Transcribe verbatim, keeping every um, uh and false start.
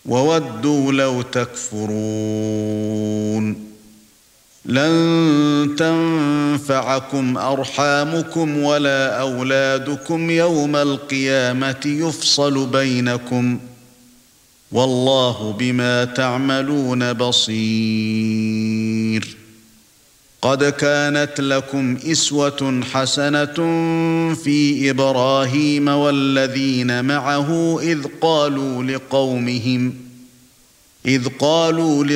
وودوا لو تكفرون لن تنفعكم أرحامكم ولا أولادكم يوم القيامة يفصل بينكم والله بما تعملون بصير قد كانت لكم أسوة حسنة في إبراهيم والذين معه إذ قالوا لقومهم إذ قالوا